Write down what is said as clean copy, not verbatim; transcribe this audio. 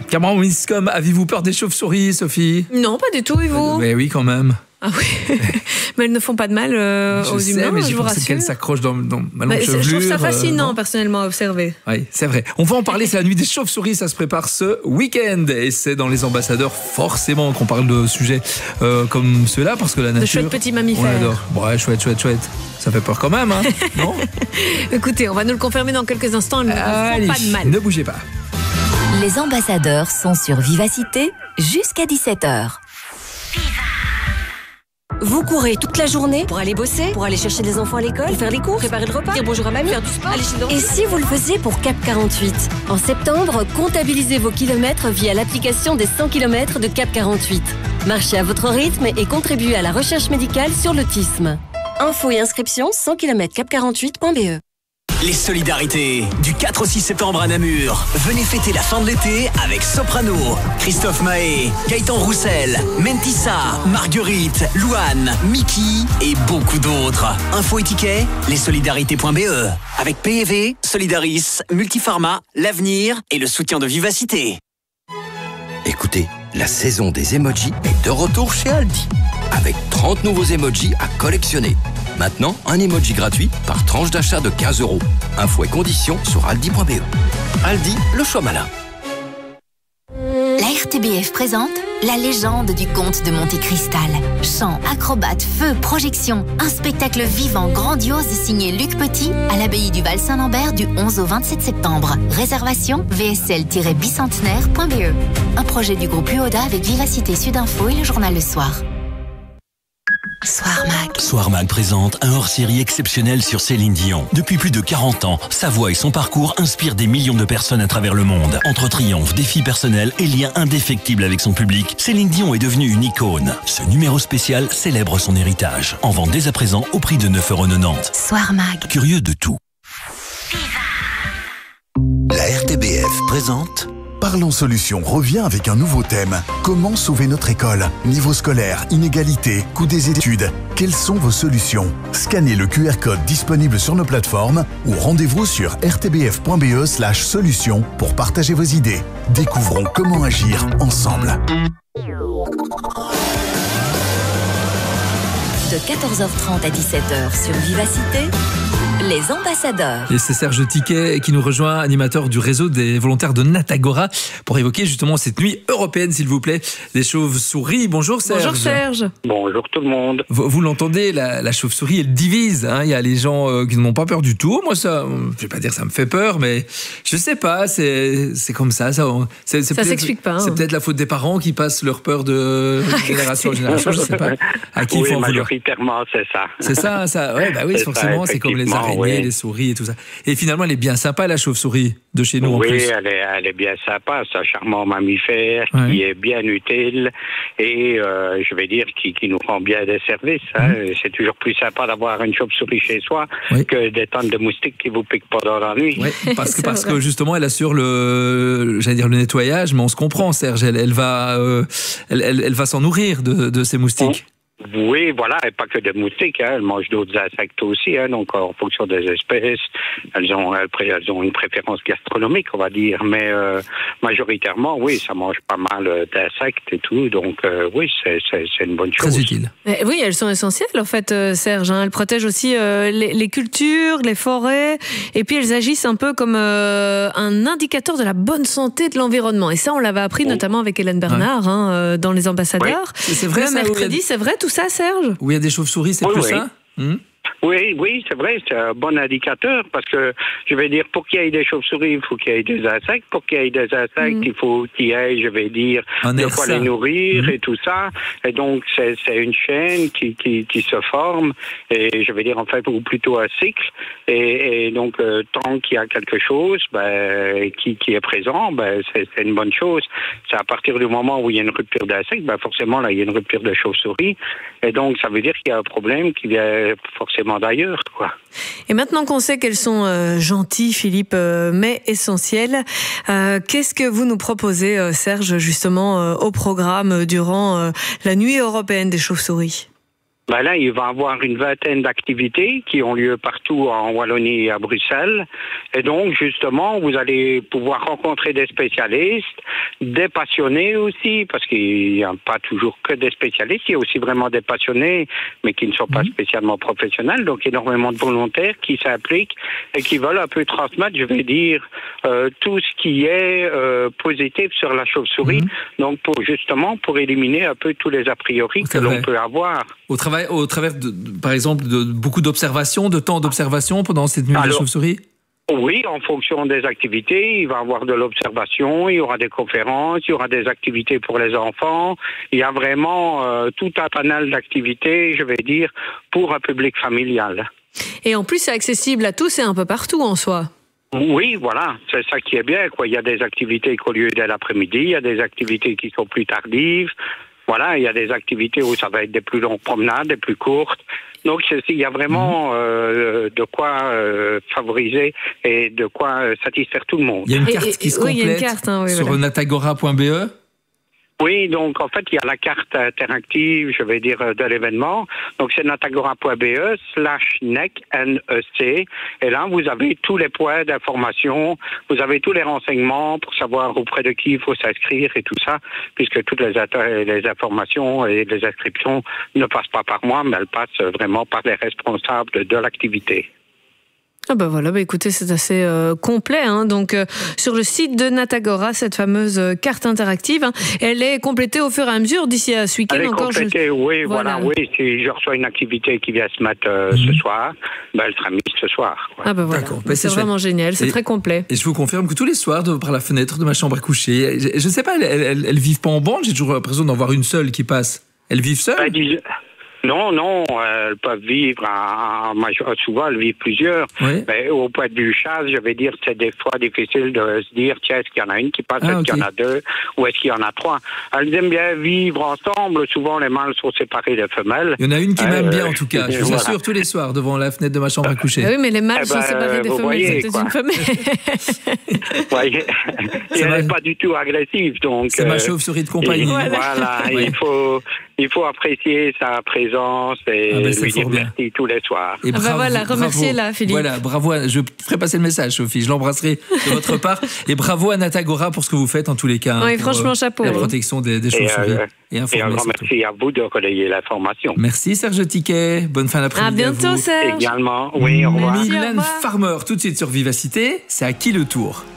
Cameron Winscombe, avez-vous peur des chauves-souris, Sophie? Non, pas du tout, et vous? Mais oui, quand même. Ah oui, mais elles ne font pas de mal aux humains, mais je vous rassure. qu'elles s'accrochent dans ma longue chevelure. Je trouve ça fascinant, personnellement, à observer. Oui, c'est vrai. On va en parler, c'est la nuit des chauves-souris, ça se prépare ce week-end. Et c'est dans les ambassadeurs, forcément, qu'on parle de sujets comme ceux-là, parce que la nature... De chouettes petits mammifères. On adore. Ouais, chouette. Ça fait peur quand même, hein, non? Écoutez, on va nous le confirmer dans quelques instants, elles ne font pas de mal. Ne bougez pas. Les ambassadeurs sont sur Vivacité jusqu'à 17h. Vous courez toute la journée pour aller bosser, pour aller chercher les enfants à l'école, pour faire les cours, préparer le repas, dire bonjour à mamie, faire du sport, aller chez le dentiste. Et si vous le faisiez pour Cap 48? En septembre, comptabilisez vos kilomètres via l'application des 100 km de Cap 48. Marchez à votre rythme et contribuez à la recherche médicale sur l'autisme. Infos et inscriptions 100 km cap48.be. Les solidarités du 4 au 6 septembre à Namur. Venez fêter la fin de l'été avec Soprano, Christophe Mahé, Gaëtan Roussel, Mentissa, Marguerite, Louane, Mickey et beaucoup d'autres. Info et tickets, lessolidarités.be. Avec PEV, Solidaris, Multifarma, l'avenir et le soutien de Vivacité. Écoutez, la saison des emojis est de retour chez Aldi. Avec 30 nouveaux emojis à collectionner. Maintenant, un emoji gratuit par tranche d'achat de 15 €. Infos et conditions sur aldi.be. Aldi, le choix malin. La RTBF présente la légende du comte de Monte Cristal. Chants, acrobates, feux, projections. Un spectacle vivant, grandiose signé Luc Petit à l'abbaye du Val-Saint-Lambert du 11 au 27 septembre. Réservation vsl-bicentenaire.be. Un projet du groupe UODA avec Vivacité Sud Info et le journal Le Soir. Soir Mag. Soir Mag présente un hors-série exceptionnel sur Céline Dion. Depuis plus de 40 ans, sa voix et son parcours inspirent des millions de personnes à travers le monde. Entre triomphes, défis personnels et liens indéfectibles avec son public, Céline Dion est devenue une icône. Ce numéro spécial célèbre son héritage. En vente dès à présent au prix de 9,90 €. Soir Mag. Curieux de tout. La RTBF présente Parlons Solutions revient avec un nouveau thème. Comment sauver notre école? Niveau scolaire, inégalité, coût des études. Quelles sont vos solutions? Scannez le QR code disponible sur nos plateformes ou rendez-vous sur rtbf.be/solutions pour partager vos idées. Découvrons comment agir ensemble. De 14h30 à 17h sur Vivacité, les ambassadeurs. Et c'est Serge Tiquet qui nous rejoint, animateur du réseau des volontaires de Natagora, pour évoquer justement cette nuit européenne, s'il vous plaît, des chauves-souris. Bonjour Serge. Bonjour Serge. Bonjour tout le monde. Vous l'entendez, la chauve-souris, elle divise. Hein. Il y a les gens qui n'ont pas peur du tout. Moi, ça, je vais pas dire ça me fait peur, mais je sais pas, c'est comme ça. Ça s'explique pas. Hein. C'est peut-être la faute des parents qui passent leur peur de génération en génération. Je sais pas. À qui il faut en vouloir. Majoritairement, c'est ça. C'est ça. Ouais, bah oui, forcément, c'est comme les araignées, les souris et tout ça. Et finalement, elle est bien sympa, la chauve-souris de chez nous. Oui, en plus. elle est bien sympa. C'est un charmant mammifère qui est bien utile et je vais dire qui nous rend bien des services. Hein. C'est toujours plus sympa d'avoir une chauve-souris chez soi que des tonnes de moustiques qui vous piquent pendant la nuit. Oui, parce que justement, elle assure le nettoyage, mais on se comprend, Serge. Elle va s'en nourrir de ces moustiques. Oui, voilà, et pas que des moustiques, hein. Elles mangent d'autres insectes aussi, hein. Donc en fonction des espèces, elles ont une préférence gastronomique, on va dire, mais majoritairement, oui, ça mange pas mal d'insectes et tout, donc oui, c'est une bonne chose. Très utile. Mais oui, elles sont essentielles en fait, Serge. Hein. Elles protègent aussi les cultures, les forêts, et puis elles agissent un peu comme un indicateur de la bonne santé de l'environnement. Et ça, on l'avait appris notamment avec Hélène Bernard dans Les Ambassadeurs. Oui. C'est vrai, le mercredi, c'est vrai tout ça, Serge? Où il y a des chauves-souris, c'est plus ça? Oui, c'est vrai, c'est un bon indicateur parce que, je vais dire, pour qu'il y ait des chauves-souris, il faut qu'il y ait des insectes. Pour qu'il y ait des insectes, il faut qu'il y ait, je vais dire, de quoi les nourrir et tout ça. Et donc, c'est une chaîne qui se forme et, je vais dire, en fait, ou plutôt un cycle. Et donc, tant qu'il y a quelque chose qui est présent, c'est une bonne chose. C'est à partir du moment où il y a une rupture d'insectes, forcément, là, il y a une rupture de chauves-souris. Et donc, ça veut dire qu'il y a un problème qui vient forcément d'ailleurs, quoi. Et maintenant qu'on sait qu'elles sont gentilles, Philippe, mais essentielles, qu'est-ce que vous nous proposez, Serge, justement, au programme durant la nuit européenne des chauves-souris? Ben là, il va y avoir une vingtaine d'activités qui ont lieu partout en Wallonie et à Bruxelles. Et donc, justement, vous allez pouvoir rencontrer des spécialistes, des passionnés aussi, parce qu'il n'y a pas toujours que des spécialistes, il y a aussi vraiment des passionnés, mais qui ne sont pas spécialement professionnels. Donc, énormément de volontaires qui s'impliquent et qui veulent un peu transmettre, je vais dire, tout ce qui est positif sur la chauve-souris. Donc, pour éliminer un peu tous les a priori que l'on peut avoir. Au travers, par exemple, de beaucoup d'observations, de temps d'observation pendant cette nuit de la chauve-souris? Oui, en fonction des activités, il va y avoir de l'observation, il y aura des conférences, il y aura des activités pour les enfants. Il y a vraiment tout un panel d'activités, je vais dire, pour un public familial. Et en plus, c'est accessible à tous et un peu partout en soi. Oui, voilà, c'est ça qui est bien, quoi. Il y a des activités qui ont lieu dès l'après-midi, il y a des activités qui sont plus tardives. Voilà, il y a des activités où ça va être des plus longues promenades, des plus courtes. Donc, il y a vraiment de quoi favoriser et de quoi satisfaire tout le monde. Il y a une carte qui se complète sur natagora.be. Oui, donc en fait, il y a la carte interactive, je vais dire, de l'événement. Donc c'est natagora.be/NEC, N-E-C. Et là, vous avez tous les points d'information, vous avez tous les renseignements pour savoir auprès de qui il faut s'inscrire et tout ça, puisque toutes les informations et les inscriptions ne passent pas par moi, mais elles passent vraiment par les responsables de l'activité. Ah bah voilà, bah écoutez, c'est assez complet. Donc sur le site de Natagora, cette fameuse carte interactive, elle est complétée au fur et à mesure d'ici à ce week-end. Elle est complétée, oui, voilà, oui. Si je reçois une activité qui vient se mettre ce soir, elle sera mise ce soir. Ah bah voilà, c'est vraiment génial, c'est très complet. Et je vous confirme que tous les soirs, par la fenêtre de ma chambre à coucher, je ne sais pas, elles vivent pas en bande, j'ai toujours l'impression d'en voir une seule qui passe. Elles vivent seules? Non, elles peuvent vivre, souvent elles vivent plusieurs. Oui. Mais au point de vue chasse, je vais dire, c'est des fois difficile de se dire, tiens, est-ce qu'il y en a une qui passe, est-ce qu'il y en a deux, ou est-ce qu'il y en a trois. Elles aiment bien vivre ensemble, souvent les mâles sont séparés des femelles. Il y en a une qui m'aime bien en tout cas, je vous assure, tous les soirs, devant la fenêtre de ma chambre à coucher. Oui, mais les mâles sont séparés des femelles, c'est une femelle. Elle n'est pas du tout agressive, donc... C'est ma chauve-souris de compagnie. Voilà, il faut apprécier sa présence et lui dire merci tous les soirs. Et bravo, remerciez-la, Philippe. Voilà, bravo. Je ferai passer le message, Sophie. Je l'embrasserai de votre part. Et bravo à Natagora pour ce que vous faites en tous les cas. Oui, franchement, chapeau. La protection des chauves-souris. Et un grand merci à vous de relayer l'information. Merci Serge Tiquet. Bonne fin d'après-midi. À bientôt, Serge. Également. Oui, au revoir. Mylène Farmer, tout de suite sur Vivacité. C'est à qui le tour?